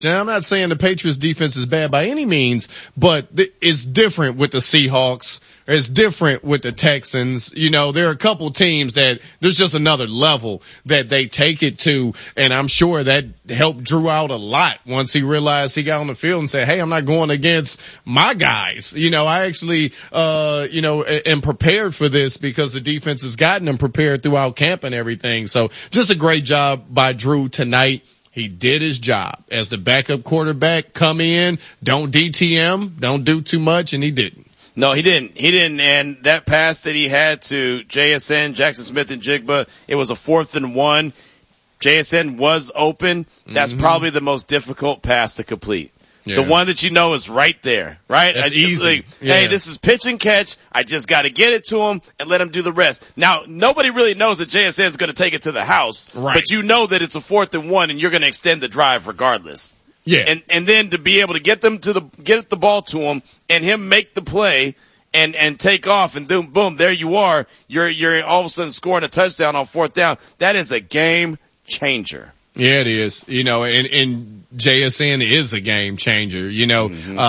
Now, I'm not saying the Patriots defense is bad by any means, but it's different with the Seahawks. It's different with the Texans. You know, there are a couple teams that there's just another level that they take it to. And I'm sure that helped Drew out a lot once he realized he got on the field and said, hey, I'm not going against my guys. You know, I actually, am prepared for this because the defense has gotten him prepared throughout camp and everything. So just a great job by Drew tonight. He did his job as the backup quarterback. Come in, don't DTM, don't do too much, and he didn't. No, he didn't. And that pass that he had to JSN, Jackson Smith and Jigba, it was a 4th and 1. JSN was open. That's probably the most difficult pass to complete. Yeah. The one that you know is right there, right? That's easy. Like, hey, this is pitch and catch. I just got to get it to him and let him do the rest. Now, nobody really knows that JSN is going to take it to the house, right? But you know that it's a 4th and 1 and you're going to extend the drive regardless. Yeah. And then to be able to get the ball to him and him make the play and take off and boom, there you are. You're all of a sudden scoring a touchdown on 4th down. That is a game changer. Yeah, it is. You know, and JSN is a game changer. You know,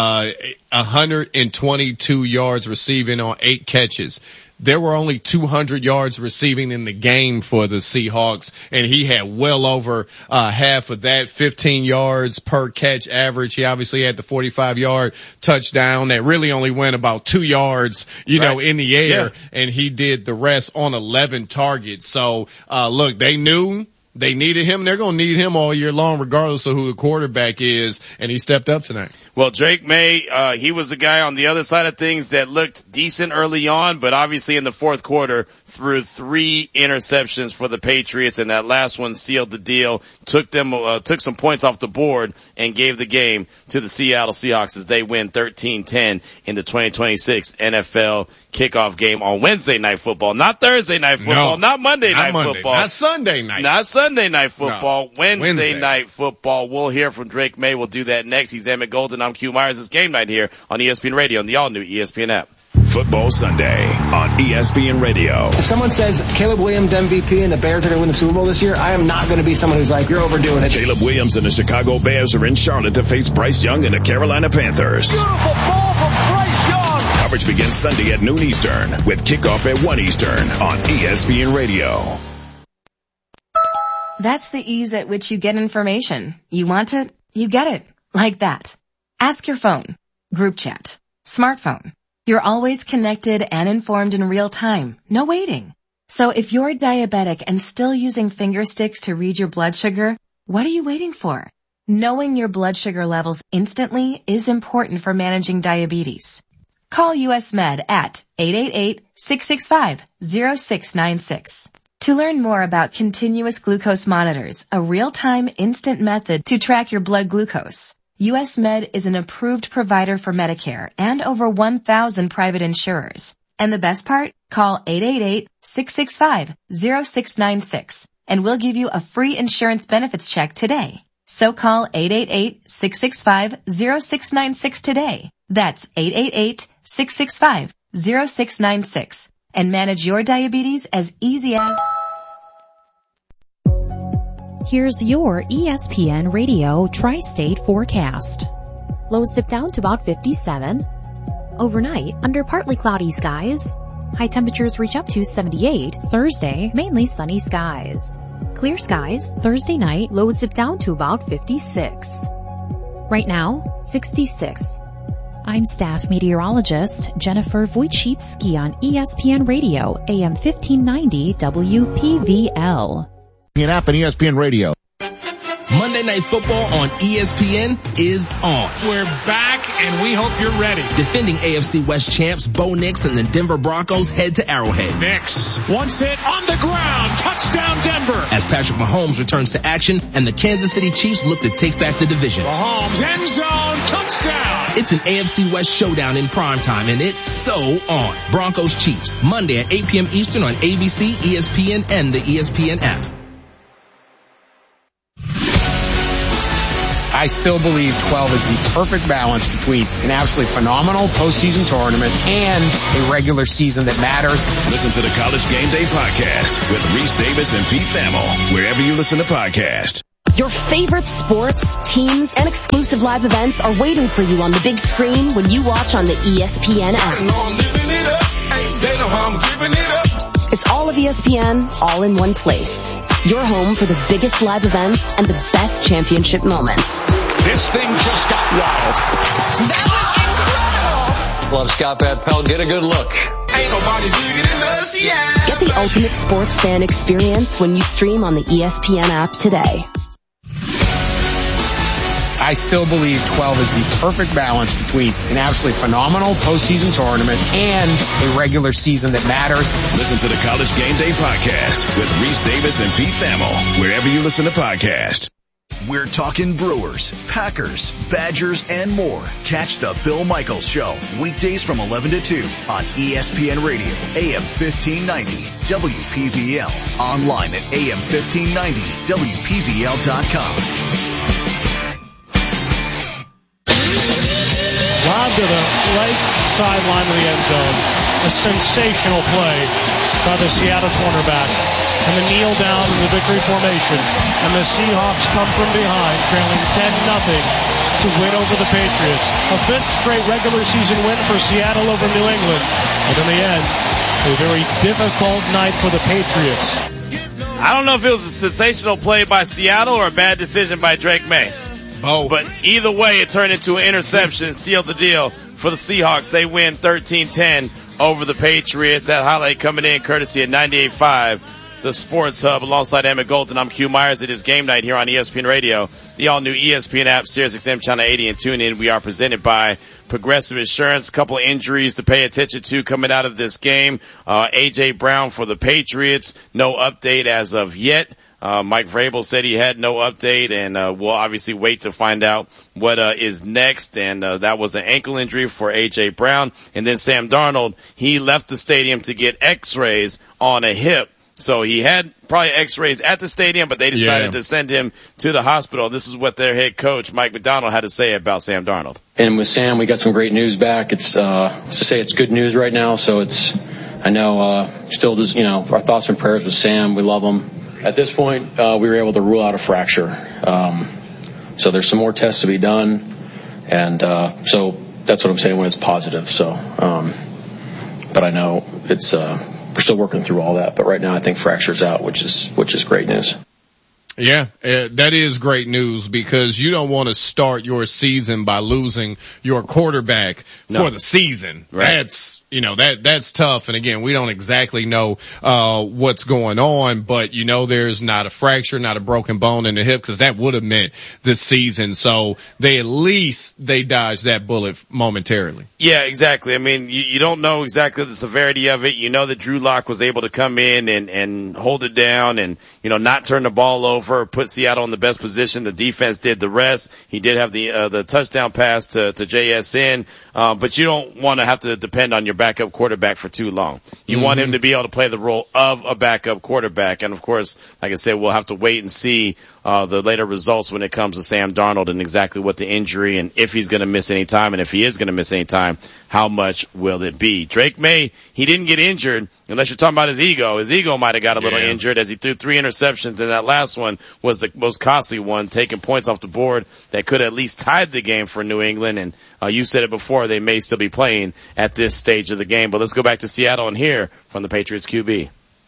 122 yards receiving on 8 catches. There were only 200 yards receiving in the game for the Seahawks, and he had well over half of that, 15 yards per catch average. He obviously had the 45-yard touchdown that really only went about 2 yards, in the air, and he did the rest on 11 targets. So, look, they knew they needed him. They're going to need him all year long, regardless of who the quarterback is, and he stepped up tonight. Well, Drake May, he was the guy on the other side of things that looked decent early on, but obviously in the 4th quarter threw 3 interceptions for the Patriots, and that last one sealed the deal, took some points off the board, and gave the game to the Seattle Seahawks as they win 13-10 in the 2026 NFL kickoff game on Wednesday Night Football. Not Thursday Night Football, not Monday Night Football. Not Sunday night. Not Sunday Night Football. No. Wednesday Night Football. We'll hear from Drake May. We'll do that next. He's Emmett Golden. I'm Q Myers. It's Game Night here on ESPN Radio and the all-new ESPN app. Football Sunday on ESPN Radio. If someone says Caleb Williams MVP and the Bears are going to win the Super Bowl this year, I am not going to be someone who's like, you're overdoing it. Caleb Williams and the Chicago Bears are in Charlotte to face Bryce Young and the Carolina Panthers. Beautiful ball from Bryce Young. Coverage begins Sunday at noon Eastern with kickoff at 1 Eastern on ESPN Radio. That's the ease at which you get information. You want it, you get it. Like that. Ask your phone. Group chat. Smartphone. You're always connected and informed in real time. No waiting. So if you're diabetic and still using finger sticks to read your blood sugar, what are you waiting for? Knowing your blood sugar levels instantly is important for managing diabetes. Call US Med at 888-665-0696. To learn more about continuous glucose monitors, a real-time instant method to track your blood glucose, US Med is an approved provider for Medicare and over 1,000 private insurers. And the best part? Call 888-665-0696 and we'll give you a free insurance benefits check today. So call 888-665-0696 today. That's 888-665-0696 and manage your diabetes as easy as... Here's your ESPN Radio Tri-State forecast. Lows dip down to about 57. Overnight, under partly cloudy skies. High temperatures reach up to 78. Thursday, mainly sunny skies. Clear skies. Thursday night, lows dip down to about 56. Right now, 66. I'm staff meteorologist Jennifer Wojcicki on ESPN Radio, AM 1590 WPVL. App and ESPN Radio. Monday Night Football on ESPN is on. We're back, and we hope you're ready. Defending AFC West champs Bo Nix and the Denver Broncos head to Arrowhead. Nix, once hit on the ground, touchdown Denver. As Patrick Mahomes returns to action and the Kansas City Chiefs look to take back the division. Mahomes, end zone, touchdown. It's an AFC West showdown in primetime, and it's so on. Broncos Chiefs, Monday at 8 p.m. Eastern on ABC, ESPN, and the ESPN app. I still believe 12 is the perfect balance between an absolutely phenomenal postseason tournament and a regular season that matters. Listen to the College Game Day podcast with Reese Davis and Pete Thamel, wherever you listen to podcasts. Your favorite sports, teams, and exclusive live events are waiting for you on the big screen when you watch on the ESPN app. They know how I'm giving it up. It's all of ESPN, all in one place. Your home for the biggest live events and the best championship moments. This thing just got wild. That was incredible. Love Scott Van Pelt. Get a good look. Ain't nobody bigger than us, yeah. Get the ultimate sports fan experience when you stream on the ESPN app today. I still believe 12 is the perfect balance between an absolutely phenomenal postseason tournament and a regular season that matters. Listen to the College Game Day podcast with Reese Davis and Pete Thamel, wherever you listen to podcasts. We're talking Brewers, Packers, Badgers, and more. Catch the Bill Michaels Show weekdays from 11 to 2 on ESPN Radio, AM 1590, WPVL. Online at AM1590, WPVL.com. Lob to the right sideline of the end zone. A sensational play by the Seattle cornerback. And the kneel down in the victory formation. And the Seahawks come from behind, trailing 10-0 to win over the Patriots. A fifth straight regular season win for Seattle over New England. And in the end, a very difficult night for the Patriots. I don't know if it was a sensational play by Seattle or a bad decision by Drake May. Oh. But either way, it turned into an interception, sealed the deal for the Seahawks. They win 13-10 over the Patriots. That highlight coming in courtesy of 98.5, the Sports Hub, alongside Emmett Golden. I'm Q Myers. It is game night here on ESPN Radio, the all-new ESPN app, SiriusXM Channel 80, and tune in. We are presented by Progressive Insurance. A couple of injuries to pay attention to coming out of this game. A.J. Brown for the Patriots. No update as of yet. Mike Vrabel said he had no update, and we'll obviously wait to find out what is next. And that was an ankle injury for A.J. Brown. And then Sam Darnold, he left the stadium to get x-rays on a hip. So he had probably x-rays at the stadium, but they decided to send him to the hospital. This is what their head coach, Mike McDonald, had to say about Sam Darnold. And with Sam, we got some great news back. It's to say it's good news right now. So I know, still just, our thoughts and prayers with Sam. We love him. At this point, we were able to rule out a fracture. So there's some more tests to be done. And, so that's what I'm saying when it's positive. So, but I know it's, we're still working through all that. But right now I think fracture's out, which is great news. Yeah, that is great news because you don't want to start your season by losing your quarterback for the season. Right. That's tough. And again, we don't exactly know, what's going on, but there's not a fracture, not a broken bone in the hip because that would have meant the season. So they dodged that bullet momentarily. Yeah, exactly. I mean, you don't know exactly the severity of it. You know that Drew Lock was able to come in and hold it down and, not turn the ball over, put Seattle in the best position. The defense did the rest. He did have the touchdown pass to JSN. But you don't want to have to depend on your backup quarterback for too long. You want him to be able to play the role of a backup quarterback. And of course, like I said, we'll have to wait and see, the later results when it comes to Sam Darnold and exactly what the injury and if he's going to miss any time. And if he is going to miss any time, how much will it be? Drake May, he didn't get injured unless you're talking about his ego. His ego might have got a little injured as he threw 3 interceptions, and that last one was the most costly one, taking points off the board that could have at least tied the game for New England. And you said it before, they may still be playing at this stage of the game. But let's go back to Seattle and hear from the Patriots QB.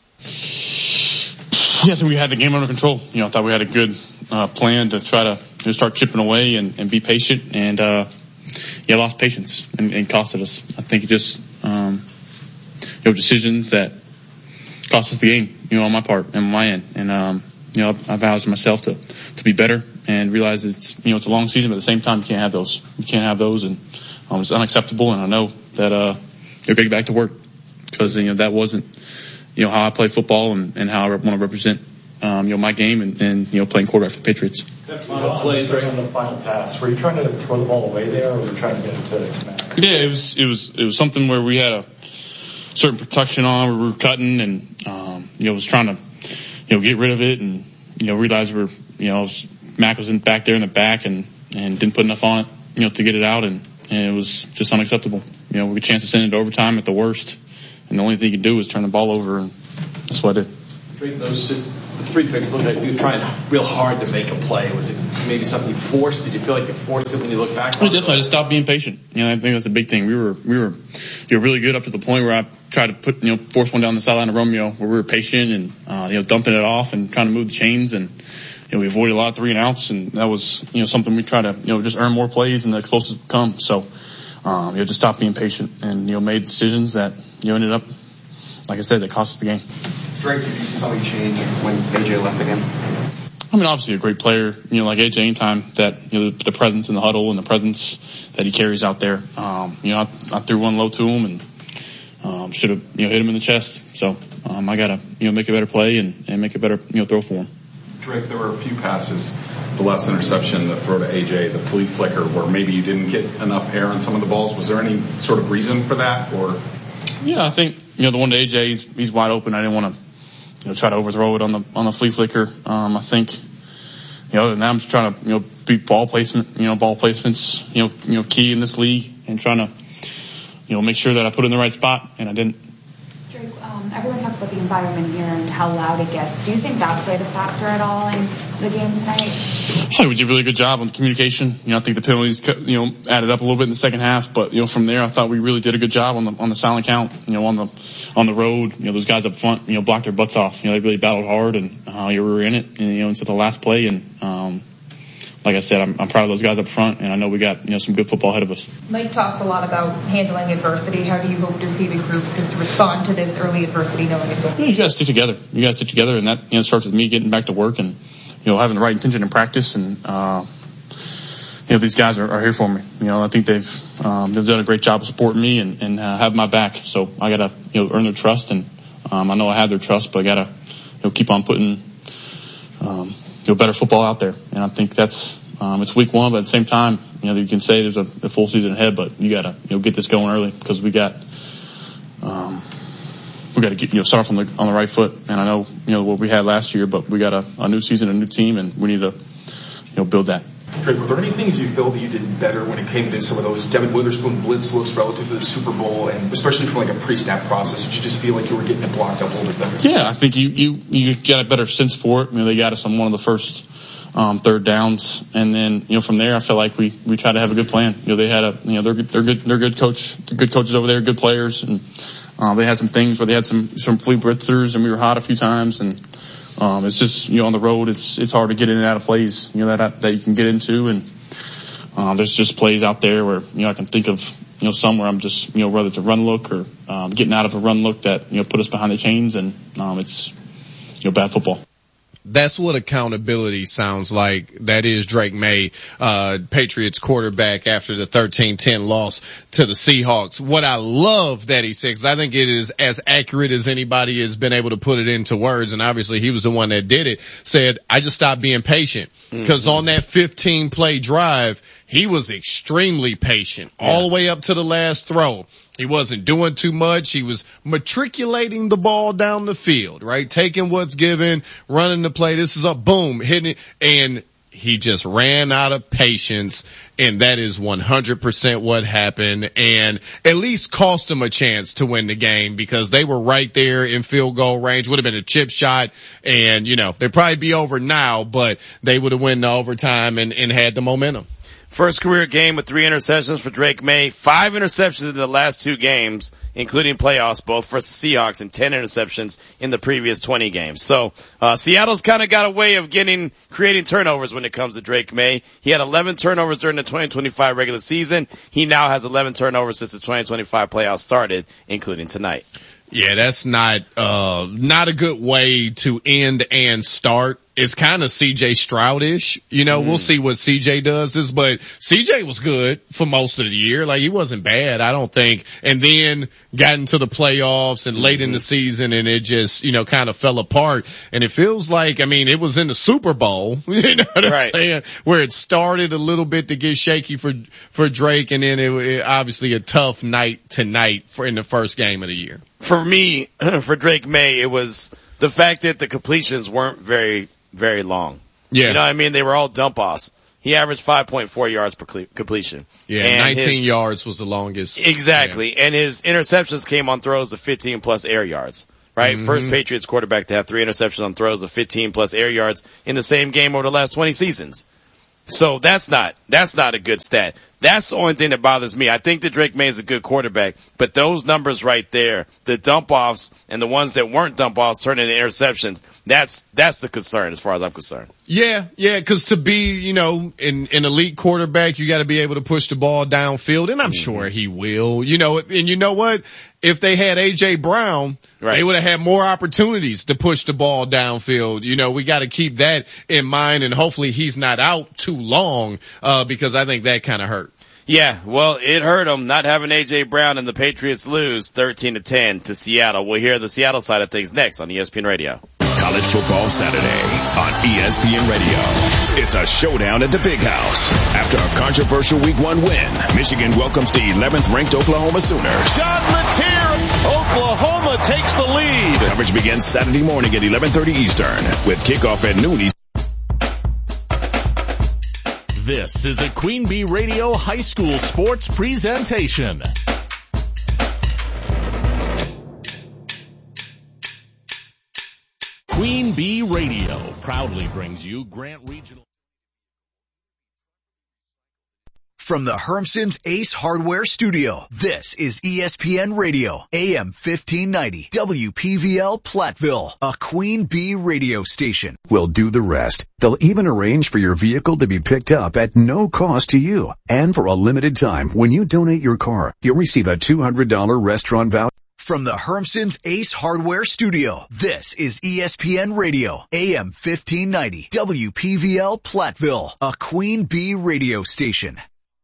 Yeah, I think we had the game under control. I thought we had a good plan to try to start chipping away and be patient. And lost patience and costed us. I think it just decisions that cost us the game. On my part and my end. And I've vowed to myself to be better and realize it's it's a long season, but at the same time you can't have those. You can't have those, and it's unacceptable. And I know that you'll get back to work because that wasn't how I play football and how I want to represent my game and playing quarterback for the Patriots. That final play right on the final pass, were you trying to throw the ball away there, or were you trying to get it to Matt? Yeah, it was something where we had a certain protection on. We were cutting and was trying to get rid of it and realize Mac was back there in the back and didn't put enough on it to get it out, and it was just unacceptable. We had a chance to send it to overtime at the worst, and the only thing you could do was turn the ball over, and that's what I did. Those The 3 picks, looked like you were trying real hard to make a play. Was it maybe something you forced? Did you feel like you forced it when you look back? Well, definitely. I just stopped being patient. I think that's a big thing. We were really good up to the point where I tried to put, force one down the sideline of Romeo, where we were patient and, dumping it off and trying to move the chains. And, we avoided a lot of 3 and outs, and that was, something we try to, just earn more plays and the explosives come. So, just stopped being patient and, made decisions that, ended up, like I said, that cost us the game. Drake, did you see something change when AJ left again? Obviously a great player, like AJ, anytime that, the presence in the huddle and the presence that he carries out there. I threw one low to him and, should have, hit him in the chest. So, I gotta, make a better play and make a better, throw for him. Drake, there were a few passes, the last interception, the throw to AJ, the flea flicker, where maybe you didn't get enough air on some of the balls. Was there any sort of reason for that, or? Yeah, I think, the one to AJ, he's wide open. I didn't want to, try to overthrow it on the flea flicker. I think, other than that, I'm just trying to, be ball placement, ball placements, key in this league, and trying to, make sure that I put it in the right spot, and I didn't. Drake, everyone talks about the environment here and how loud it gets. Do you think that played a factor at all in the game tonight? I think we did a really good job on the communication. I think the penalties, added up a little bit in the second half, but, from there, I thought we really did a good job on the silent count, on the road. Those guys up front, blocked their butts off. They really battled hard, and, we were in it, and, until the last play, and, like I said, I'm proud of those guys up front, and I know we got, some good football ahead of us. Mike talks a lot about handling adversity. How do you hope to see the group just respond to this early adversity, knowing it's over? You guys stick together. And that, starts with me getting back to work and, having the right intention in practice, and, these guys are here for me. I think they've done a great job of supporting me and have my back. So I gotta, earn their trust, and, I know I have their trust, but I gotta, keep on putting, better football out there. And I think that's, it's week 1, but at the same time, you can say there's a full season ahead, but you gotta, get this going early, because we gotta get, start on the right foot. And I know, what we had last year, but we got a new season, a new team, and we need to, build that. Drake, were there any things you feel that you did better when it came to some of those Devin Witherspoon blitz looks relative to the Super Bowl, and especially from like a pre-snap process? Did you just feel like you were getting it blocked up a little bit better? Yeah, I think you got a better sense for it. They got us on one of the first third downs, and then from there I felt like we tried to have a good plan. They had they're good coaches over there, good players, and they had some things where they had some flea blitzers, and we were hot a few times, and it's just, on the road, it's hard to get in and out of plays, that you can get into. And, there's just plays out there where, I can think of, somewhere I'm just, whether it's a run look or, getting out of a run look that, put us behind the chains, and, it's, bad football. That's what accountability sounds like. That is Drake Maye, Patriots quarterback after the 13-10 loss to the Seahawks. What I love that he said, because I think it is as accurate as anybody has been able to put it into words, and obviously he was the one that did it, said, I just stopped being patient. Because on that 15-play drive, he was extremely patient all the way up to the last throw. He wasn't doing too much. He was matriculating the ball down the field, right? Taking what's given, running the play. This is a boom, hitting it. And he just ran out of patience. And that is 100% what happened, and at least cost them a chance to win the game, because they were right there in field goal range. Would have been a chip shot, and they'd probably be over now, but they would have won the overtime and had the momentum. First career game with 3 interceptions for Drake Maye, 5 interceptions in the last 2 games, including playoffs, both for Seahawks, and 10 interceptions in the previous 20 games. So, Seattle's kind of got a way of creating turnovers when it comes to Drake Maye. He had 11 turnovers during the 2025 regular season. He now has 11 turnovers since the 2025 playoffs started, including tonight. Yeah, that's not a good way to end and start. It's kind of CJ Stroud-ish. We'll see what CJ does but CJ was good for most of the year. Like, he wasn't bad, I don't think. And then got into the playoffs and late in the season, and it just, kind of fell apart. And it feels like, it was in the Super Bowl, you know what I'm saying? Where it started a little bit to get shaky for Drake, and then it obviously a tough night tonight in the first game of the year. For me, for Drake Maye, it was the fact that the completions weren't very, very long. Yeah. They were all dump offs. He averaged 5.4 yards per completion. Yeah, and 19 yards was the longest. Exactly. Yeah. And his interceptions came on throws of 15 plus air yards. right? First Patriots quarterback to have 3 interceptions on throws of 15 plus air yards in the same game over the last 20 seasons. So that's not a good stat. That's the only thing that bothers me. I think that Drake May is a good quarterback, but those numbers right there, the dump offs and the ones that weren't dump offs turn into interceptions, that's the concern as far as I'm concerned. Yeah, cause to be, an elite quarterback, you gotta be able to push the ball downfield, and I'm sure he will, and you know what? If they had A.J. Brown, they would have had more opportunities to push the ball downfield. We gotta keep that in mind, and hopefully he's not out too long, because I think that kinda hurt. Yeah, well, it hurt him not having A.J. Brown, and the Patriots lose 13-10 to Seattle. We'll hear the Seattle side of things next on ESPN Radio. College Football Saturday on ESPN Radio. It's a showdown at the Big House. After a controversial Week 1 win, Michigan welcomes the 11th ranked Oklahoma Sooners. John Mateer, Oklahoma takes the lead. Coverage begins Saturday morning at 11:30 Eastern with kickoff at noon Eastern. This is a Queen Bee Radio High School Sports Presentation. Queen Bee Radio proudly brings you Grant Regional. From the Hermson's Ace Hardware Studio, this is ESPN Radio, AM 1590, WPVL Platteville, a Queen Bee radio station. Will do the rest. They'll even arrange for your vehicle to be picked up at no cost to you. And for a limited time, when you donate your car, you'll receive a $200 restaurant voucher. From the Hermson's Ace Hardware Studio, this is ESPN Radio, AM 1590, WPVL Platteville, a Queen Bee radio station.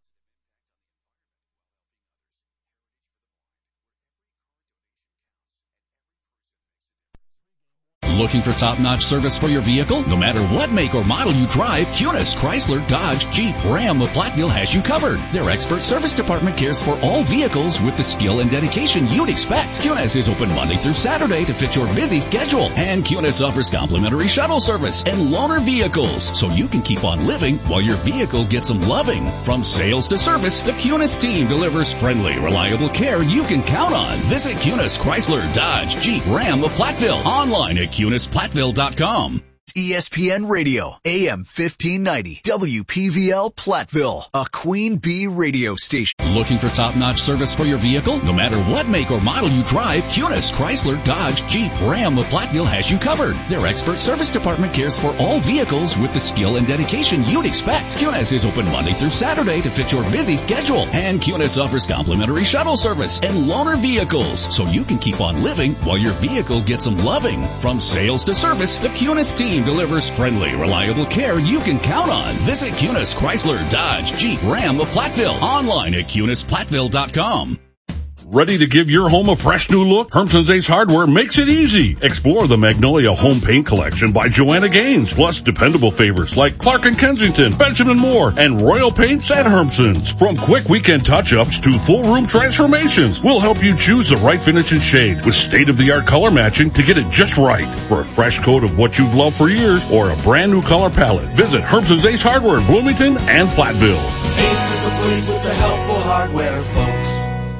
Looking for top-notch service for your vehicle? No matter what make or model you drive, Cunis, Chrysler, Dodge, Jeep, Ram of Platteville has you covered. Their expert service department cares for all vehicles with the skill and dedication you'd expect. Cunis is open Monday through Saturday to fit your busy schedule. And Cunis offers complimentary shuttle service and loaner vehicles, so you can keep on living while your vehicle gets some loving. From sales to service, the Cunis team delivers friendly, reliable care you can count on. Visit Cunis, Chrysler, Dodge, Jeep, Ram of Platteville. Online at CunisPlatteville.com. ESPN Radio, AM 1590, WPVL Platteville, a Queen Bee radio station. Looking for top-notch service for your vehicle? No matter what make or model you drive, Cunis, Chrysler, Dodge, Jeep, Ram of Platteville has you covered. Their expert service department cares for all vehicles with the skill and dedication you'd expect. Cunis is open Monday through Saturday to fit your busy schedule. And Cunis offers complimentary shuttle service and loaner vehicles, so you can keep on living while your vehicle gets some loving. From sales to service, the Cunis team delivers friendly, reliable care you can count on. Visit Cunis, Chrysler, Dodge, Jeep, Ram of Platteville. Online at CunisPlatteville.com. Ready to give your home a fresh new look? Hermson's Ace Hardware makes it easy. Explore the Magnolia Home Paint Collection by Joanna Gaines, plus dependable favorites like Clark & Kensington, Benjamin Moore, and Royal Paints at Hermson's. From quick weekend touch-ups to full room transformations, we'll help you choose the right finish and shade with state-of-the-art color matching to get it just right. For a fresh coat of what you've loved for years or a brand new color palette, visit Hermson's Ace Hardware in Bloomington and Platteville. Ace is the place with the helpful hardware, folks.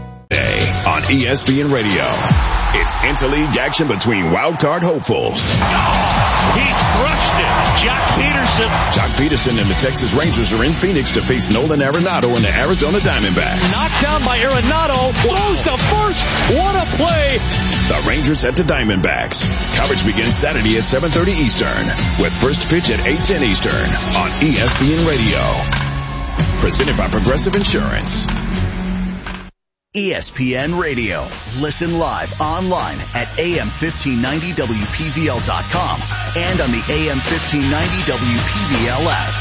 On ESPN Radio, it's interleague action between wildcard hopefuls. He crushed it. Jock Peterson and the Texas Rangers are in Phoenix to face Nolan Arenado and the Arizona Diamondbacks. Knocked down by Arenado. Throws to first. What a play. The Rangers at the Diamondbacks. Coverage begins Saturday at 7:30 Eastern with first pitch at 8:10 Eastern on ESPN Radio. Presented by Progressive Insurance. ESPN Radio. Listen live online at AM1590WPVL.com and on the AM1590 WPVL app.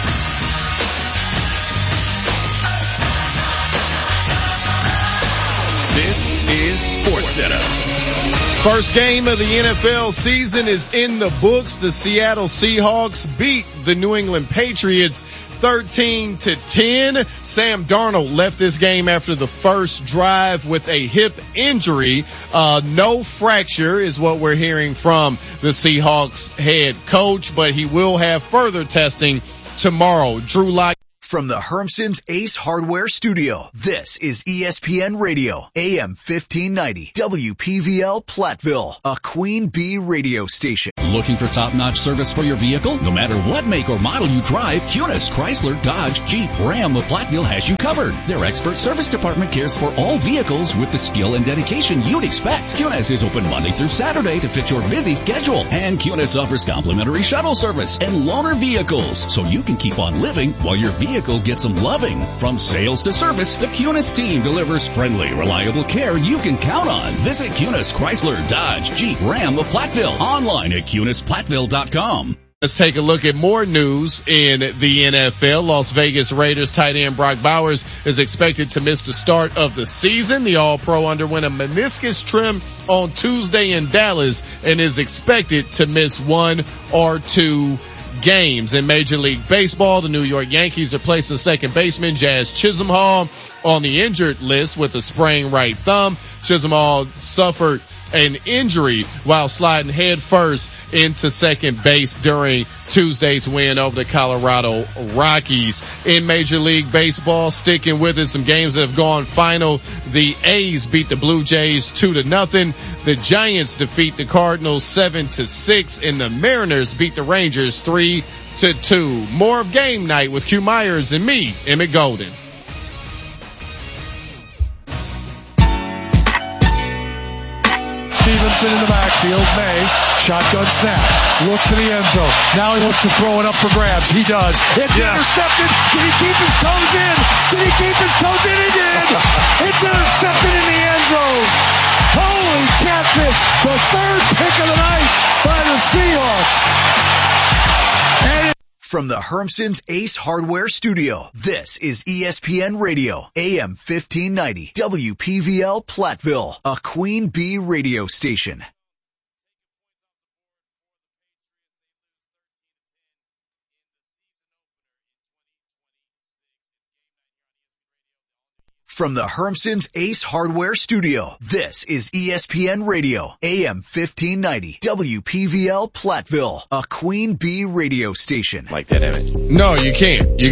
This is SportsCenter. First game of the NFL season is in the books. The Seattle Seahawks beat the New England Patriots 13-10. Sam Darnold left this game after the first drive with a hip injury. No fracture is what we're hearing from the Seahawks head coach, but he will have further testing tomorrow. Drew Lock. From the Hermson's Ace Hardware Studio, this is ESPN Radio, AM 1590, WPVL Platteville, a Queen Bee radio station. Looking for top-notch service for your vehicle? No matter what make or model you drive, Kunis, Chrysler, Dodge, Jeep, Ram of Platteville has you covered. Their expert service department cares for all vehicles with the skill and dedication you'd expect. Kunis is open Monday through Saturday to fit your busy schedule. And Kunis offers complimentary shuttle service and loaner vehicles, so you can keep on living while your vehicle gets some loving. From sales to service, the Kunis team delivers friendly, reliable care you can count on. Visit Kunis, Chrysler, Dodge, Jeep, Ram of Platteville. Online at KunisPlatteville.com. Let's take a look at more news in the NFL. Las Vegas Raiders tight end Brock Bowers is expected to miss the start of the season. The All-Pro underwent a meniscus trim on Tuesday in Dallas and is expected to miss 1 or 2 games. In Major League Baseball, the New York Yankees are placing second baseman Jazz Chisholm on the injured list with a sprained right thumb. Chisholm suffered an injury while sliding head first into second base during Tuesday's win over the Colorado Rockies. In Major League Baseball, sticking with it, some games that have gone final. The A's beat the Blue Jays 2-0. The Giants defeat the Cardinals 7-6, and the Mariners beat the Rangers 3-2. More of Game Night with Q Myers and me, Emmett Golden. Stevenson in the backfield. May. Shotgun snap. Looks to the end zone. Now he wants to throw it up for grabs. He does. It's intercepted. Did he keep his toes in? Did he keep his toes in? He did. It's intercepted in the end zone. Holy catfish. The third pick of the night by the Seahawks. And From the Hermson's Ace Hardware Studio, this is ESPN Radio, AM 1590, WPVL Platteville, a Queen Bee radio station. From the Hermson's Ace Hardware Studio, this is ESPN Radio, AM 1590, WPVL Platteville, a Queen Bee radio station. Like that, Emmett. No, you can't.